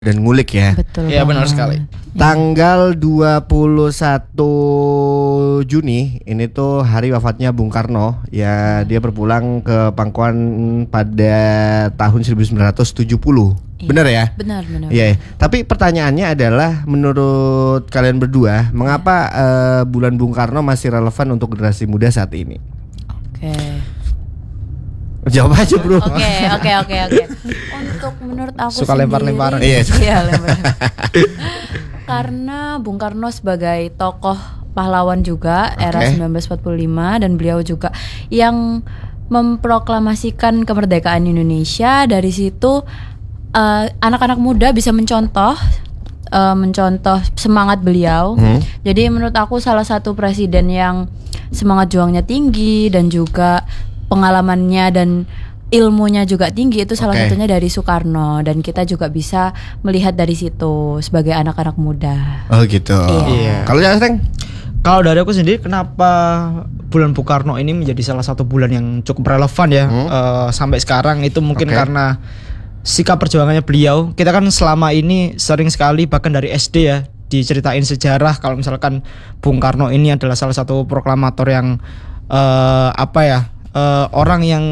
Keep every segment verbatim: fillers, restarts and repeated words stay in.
dan ngulik ya. Betul. Iya benar sekali. Tanggal dua puluh satu Juni ini tuh hari wafatnya Bung Karno. Ya, dia berpulang ke pangkuan pada tahun seribu sembilan ratus tujuh puluh. Iya. Benar ya? Benar, benar. Iya. Tapi pertanyaannya adalah, menurut kalian berdua, mengapa uh, bulan Bung Karno masih relevan untuk generasi muda saat ini? Oke. Jawab aja, Bro. Oke, oke, oke, oke. Untuk menurut aku Suka sendiri, lempar-lemparan. Iya. Iya, lempar. Karena Bung Karno sebagai tokoh pahlawan juga era Oke. sembilan belas empat puluh lima, dan beliau juga yang memproklamasikan kemerdekaan Indonesia. Dari situ uh, anak-anak muda bisa mencontoh uh, mencontoh semangat beliau. Hmm. Jadi menurut aku salah satu presiden yang semangat juangnya tinggi dan juga pengalamannya dan ilmunya juga tinggi, itu salah Oke. satunya dari Soekarno, dan kita juga bisa melihat dari situ sebagai anak-anak muda. Oh gitu. Iya. Kalau Jaseng? Kalau dari aku sendiri, kenapa bulan Bung Karno ini menjadi salah satu bulan yang cukup relevan ya Hmm. eh, sampai sekarang, itu mungkin Oke. karena sikap perjuangannya beliau. Kita kan selama ini sering sekali, bahkan dari S D ya, diceritain sejarah kalau misalkan Bung Karno ini adalah salah satu proklamator yang eh, apa ya eh, orang yang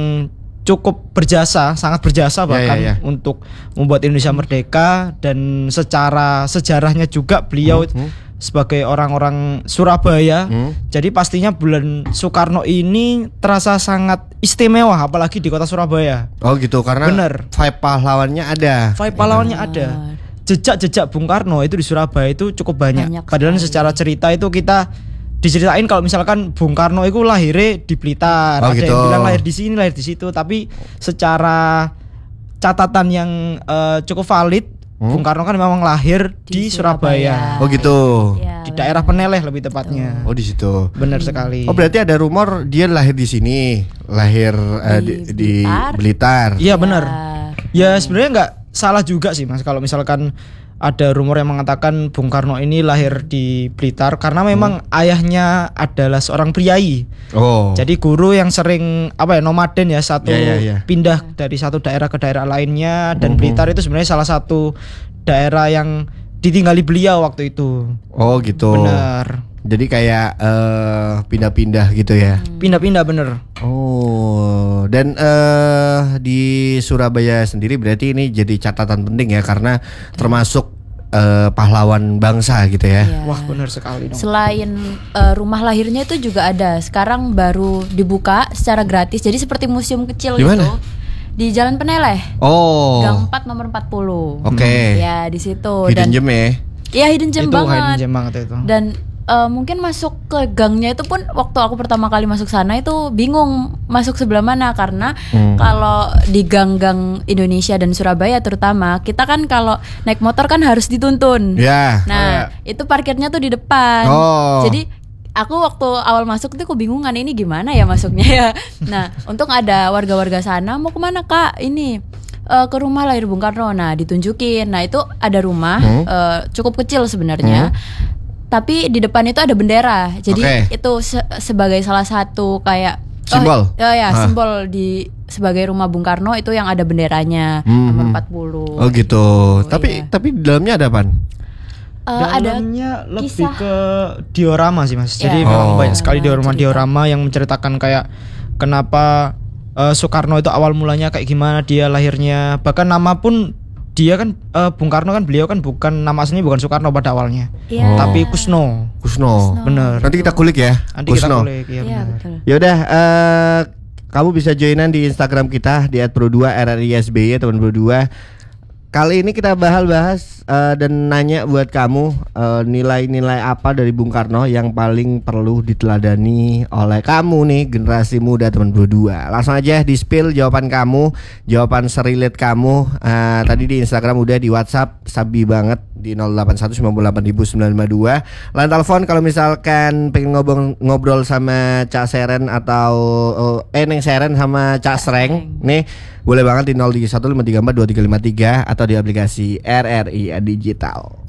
cukup berjasa, sangat berjasa bahkan ya, ya. untuk membuat Indonesia merdeka. Dan secara sejarahnya juga beliau Hmm. sebagai orang-orang Surabaya. Hmm. Jadi pastinya bulan Soekarno ini terasa sangat istimewa, apalagi di kota Surabaya. Oh gitu, karena Bener. vibe pahlawannya ada. Vibe pahlawannya ada. Jejak-jejak Bung Karno itu di Surabaya itu cukup banyak. Banyak Padahal sekali. secara cerita itu kita diceritain kalau misalkan Bung Karno itu lahirnya di Blitar, Oh, ada gitu. yang bilang lahir di sini, lahir di situ. Tapi secara catatan yang eh, cukup valid, Hmm? Bung Karno kan memang lahir di, Di Surabaya. Surabaya. Oh gitu. Iya, Di benar. daerah Peneleh lebih tepatnya. Oh di situ. Benar sekali. Oh berarti ada rumor dia lahir di sini, lahir eh, di, Di di Blitar. Blitar. Iya benar. Ya. Ya sebenarnya nggak salah juga sih Mas, kalau misalkan ada rumor yang mengatakan Bung Karno ini lahir di Blitar karena memang ayahnya adalah seorang priai. Oh. Jadi guru yang sering apa ya nomaden ya, satu Ya, ya, ya. pindah dari satu daerah ke daerah lainnya. Dan Mhm. Blitar itu sebenarnya salah satu daerah yang ditinggali beliau waktu itu. Oh gitu. Benar. Jadi kayak eh, pindah-pindah gitu ya. Pindah-pindah bener. Oh, dan eh di Surabaya sendiri berarti ini jadi catatan penting ya, karena termasuk eh, pahlawan bangsa gitu ya. Iya. Wah benar sekali dong. Selain uh, rumah lahirnya itu juga ada. Sekarang baru dibuka secara gratis. Jadi seperti museum kecil Di gitu. mana? Di Jalan Peneleh. Oh. Gang empat nomor empat puluh. Oke. Ya, di situ. Hidden Dan gem ya. iya, hidden gem Itu banget. hidden gem banget itu. Dan uh, mungkin masuk ke gangnya itu pun waktu aku pertama kali masuk sana itu bingung masuk sebelah mana, karena Hmm. kalau di gang-gang Indonesia dan Surabaya terutama, kita kan kalau naik motor kan harus dituntun. Ya. Nah, itu parkirnya tuh di depan. Oh. Jadi aku waktu awal masuk tuh kebingungan, ini gimana ya masuknya ya. Nah, untung ada warga-warga sana, mau kemana Kak? Ini eh, ke rumah lahir Bung Karno. Nah, ditunjukin. Nah, itu ada rumah Hmm. eh, cukup kecil sebenarnya. Tapi di depan itu ada bendera. Jadi Oke. itu se- sebagai salah satu kayak Simbol? Oh, oh ya, Hah. simbol di sebagai rumah Bung Karno itu yang ada benderanya Hmm. nomor empat puluh. Oh gitu. Tapi iya. tapi di dalamnya ada apaan? Eh, ada Dalamnya lebih kisah. ke diorama sih Mas. Jadi Ya. memang Oh. banyak sekali Cerita. diorama-diorama yang menceritakan kayak kenapa eh, Soekarno itu awal mulanya kayak gimana dia lahirnya. Bahkan nama pun dia kan eh, Bung Karno kan beliau kan bukan nama aslinya bukan Soekarno pada awalnya. Iya. Oh. Tapi Kusno. Kusno. Kusno. Bener. Nanti kita kulik ya. Nanti kita Kusno. kulik ya, Iya, bener. betul. Yaudah, eh kamu bisa joinan di Instagram kita di et pro dua R R I S B Y teman berdua. Kali ini kita bahas-bahas eh, dan nanya buat kamu eh, nilai-nilai apa dari Bung Karno yang paling perlu diteladani oleh kamu nih, generasi muda teman berdua. Langsung aja di spill jawaban kamu, jawaban serilet kamu. Eh, tadi di Instagram udah, di WhatsApp sabi banget di nol delapan satu sembilan delapan sembilan lima dua. Line telepon kalau misalkan pengen ngobrol ngobrol sama Cak Seren atau oh, eh Neng Seren sama Cak Sreng nih, boleh banget di nol tiga satu lima tiga empat dua tiga lima tiga atau di aplikasi R R I Digital.